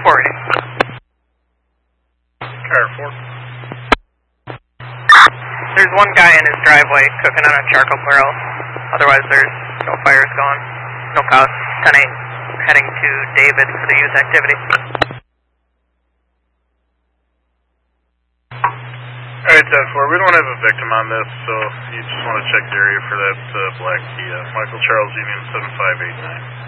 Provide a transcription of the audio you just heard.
480. Car 4. There's one guy in his driveway cooking on a charcoal grill. Otherwise, there's no fires going. No cops. 10-8 heading to David for the youth activity. Alright, 10-4. We don't have a victim on this, so you just want to check the area for that black Kia. Michael Charles Union 7589.